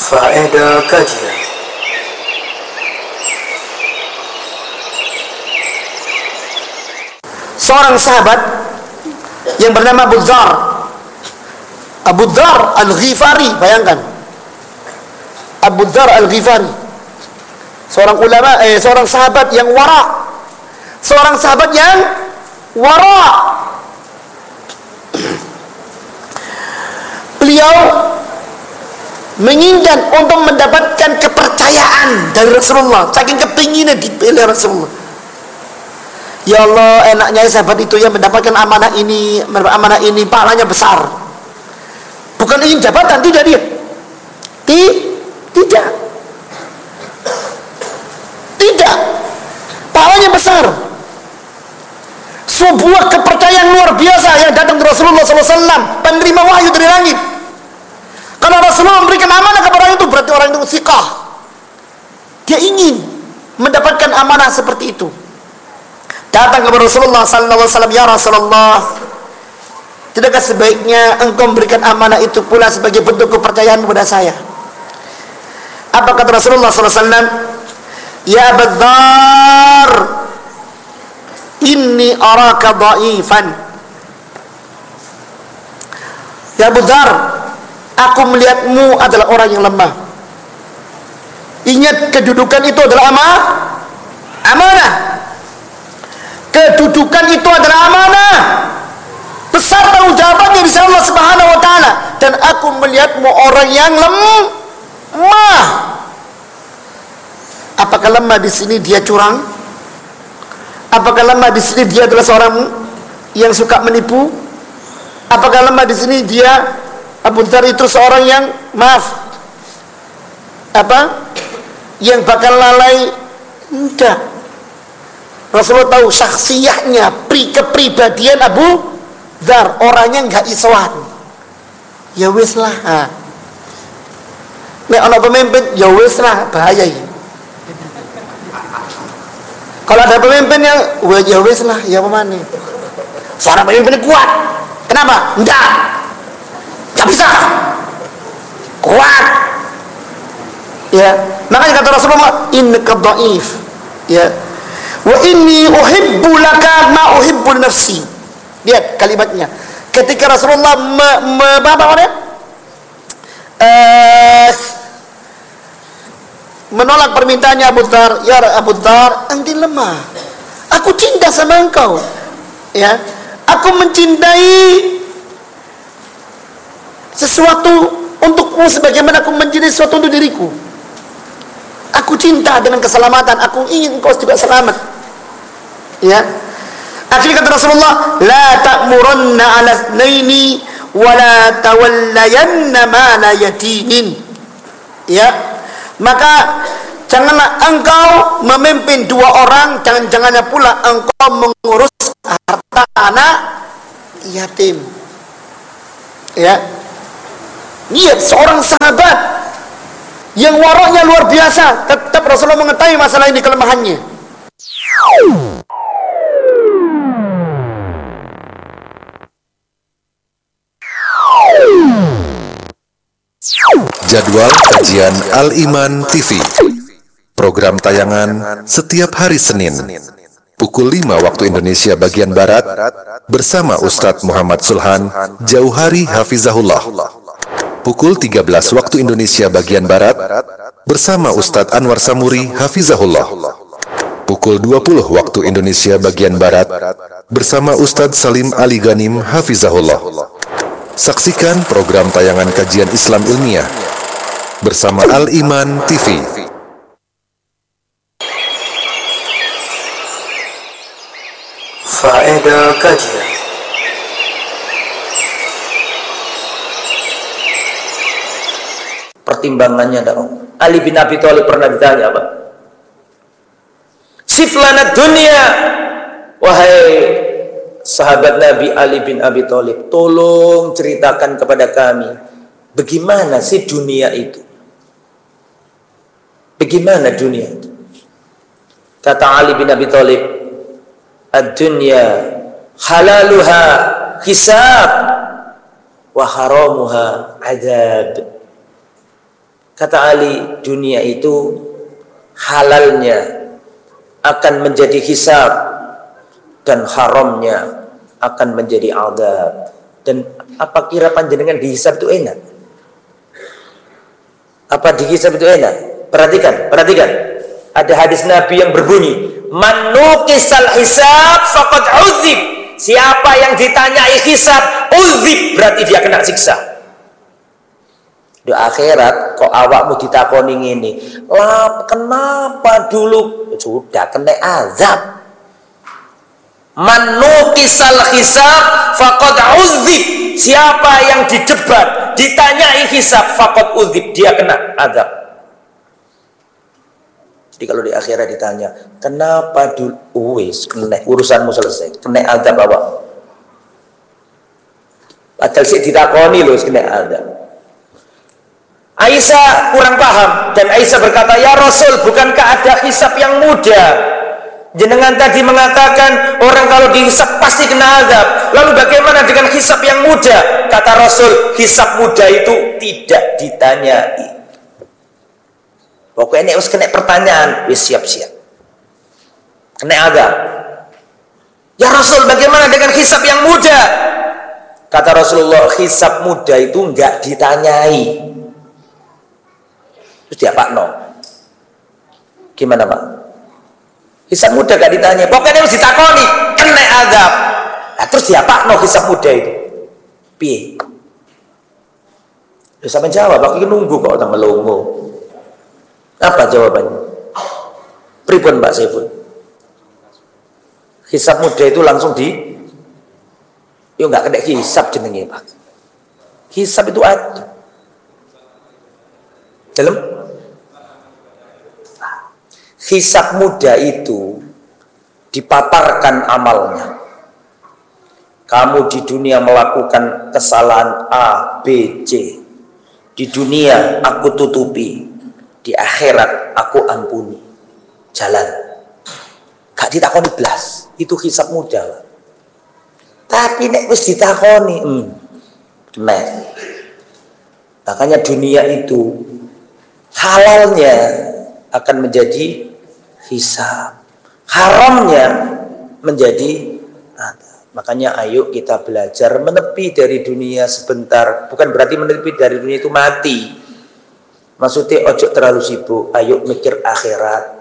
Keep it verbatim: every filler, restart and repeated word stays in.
Faedah kajian. Seorang sahabat yang bernama Abu Dzar, Abu Dzar Al-Ghifari, bayangkan, Abu Dzar Al-Ghifari, seorang ulama, eh, seorang sahabat yang wara, seorang sahabat yang wara. Beliau menginginkan untuk mendapatkan kepercayaan dari Rasulullah, saking kepinginnya dipilih Rasulullah. Ya Allah, enaknya sahabat itu yang mendapatkan amanah ini, amanah ini pahalanya besar. Bukan ingin jabatan, tidak dia. Tidak. Tidak. Pahalanya besar. Sebuah kepercayaan luar biasa yang datang dari Rasulullah shallallahu alaihi wasallam, penerima wahyu dari langit. Kalau Rasulullah memberikan amanah kepada orang itu, berarti orang itu thiqah. Dia ingin mendapatkan amanah seperti itu. Datang kepada Rasulullah sallallahu alaihi wasallam, ya Rasulullah, tidakkah sebaiknya engkau memberikan amanah itu pula sebagai bentuk kepercayaan kepada saya? Apa kata Rasulullah sallallahu alaihi wasallam? Ya Abu Dzar, inni araka dhaifan. Ya Abu Dzar, aku melihatmu adalah orang yang lemah. Ingat, kedudukan itu adalah ama, amanah. Kedudukan itu adalah amanah. Besar tanggung jawabnya di sisi Allah Subhanahu wa taala. Dan aku melihatmu orang yang lemah. Apakah lemah di sini dia curang? Apakah lemah di sini dia adalah seorang yang suka menipu? Apakah lemah di sini dia, Abu Dzar itu seorang yang maaf, apa? Yang bakal lalai? Enggak. Rasulullah tahu syakhsiyahnya, pri kepribadian Abu Dzar, orangnya enggak iswan. Ya wis lah. Nek ana pemimpin, ya wis lah, bahaya ini. Kalau ada pemimpin yang ya wis lah, ya pemane. Seorang pemimpin kuat. Kenapa? Enggak. Enggak bisa. Kuat. Ya, makanya kata Rasulullah, innaka dhaif. Ya. Wa inni uhibbu laka ma uhibbu nafsi. Lihat kalimatnya. Ketika Rasulullah me, me, apa namanya? Eh, menolak permintaannya Abu Dzar, ya Abu Dzar, enti lemah. Aku cinta sama engkau. Ya. Aku mencintai sesuatu untukmu sebagaimana aku mencintai sesuatu untuk diriku. Aku cinta dengan keselamatan, aku ingin engkau juga selamat. Ya. Akhirnya kata Rasulullah, la ta'muranna 'ala itsnaini wa la tawallayanna ma la yatinin. Ya. Maka janganlah engkau memimpin dua orang, jangan-jangannya pula engkau mengurus harta anak yatim. Ya. Lihat seorang sahabat yang waroknya luar biasa, tetap Rasulullah mengetahui masalah ini, kelemahannya. Jadwal kajian Al-Iman T V. Program tayangan setiap hari Senin pukul lima waktu Indonesia bagian Barat bersama Ustadz Muhammad Sulhan Jauhari Hafizahullah. Pukul tiga belas waktu Indonesia bagian Barat bersama Ustadz Anwar Samuri Hafizahullah. Pukul dua puluh waktu Indonesia bagian Barat bersama Ustadz Salim Ali Ghanim Hafizahullah. Saksikan program tayangan kajian Islam ilmiah bersama Al-Iman T V. Faedah kajian. Pertimbangannya adalah Ali bin Abi Thalib pernah ditanya apa? Siflana dunia, wahai sahabat Nabi Ali bin Abi Thalib, tolong ceritakan kepada kami bagaimana sih dunia itu? Bagaimana dunia itu? Kata Ali bin Abi Thalib, ad-dunya halaluha hisab wa haramuha adab. Kata Ali, dunia itu halalnya akan menjadi hisab dan haramnya akan menjadi adab. Dan apa kira panjenengan dihisab itu enak? Apa dihisab itu enak? Perhatikan, perhatikan. Ada hadis Nabi yang berbunyi, "Man nuqisal hisab faqad uzib." Siapa yang ditanyai hisab, uzib, berarti dia kena siksa. Di akhirat kok awakmu ditakoni ngene, "Lah kenapa dulu?" Sudah kena azab. Man nuqisal hisab faqad uzib. Siapa yang didebat, ditanyai hisab, faqad uzib, dia kena azab. Jadi kalau di akhirat ditanya, "Kenapa dulu?" Wis, kena, urusanmu selesai. Kena azab awak. Padahal sik ditakoni lho kena azab. Aisyah kurang paham dan Aisyah berkata, "Ya Rasul, bukankah ada hisab yang mudah? Jenengan tadi mengatakan orang kalau dihisab pasti kena azab. Lalu bagaimana dengan hisab yang mudah?" Kata Rasul, hisab mudah itu tidak ditanyai. Pokoknya harus kena pertanyaan, wis siap-siap. Kena azab. "Ya Rasul, bagaimana dengan hisab yang mudah?" Kata Rasulullah, hisab mudah itu enggak ditanyai. Terus dia Pak No, gimana Pak? Hisab mudah gak ditanya, pokoknya harus ditakoni, kena azab. Nah, terus dia Pak No hisab mudah itu piye? Terus sampai jawab, aku nunggu kok orang melongo. Apa jawabannya? Pripun Pak Saiful? Hisab mudah itu langsung di, yo nggak kena hisab jenenge Pak. Hisab itu ada dalam hisab mudah itu dipaparkan amalnya. Kamu di dunia melakukan kesalahan A, B, C. Di dunia aku tutupi, di akhirat aku ampuni. Jalan. Gak ditakoni blas. Itu hisab mudah. Tapi nek wis ditakoni, hmm, nah. Makanya dunia itu halalnya akan menjadi hisab, haramnya menjadi adab. Makanya ayo kita belajar menepi dari dunia sebentar. Bukan berarti menepi dari dunia itu mati. Maksudnya ojo terlalu sibuk, ayo mikir akhirat.